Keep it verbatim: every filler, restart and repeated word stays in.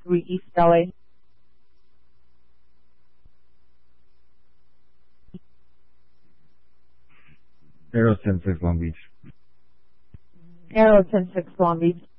three East L A. Aero ten six Long Beach. Aero ten six Long Beach.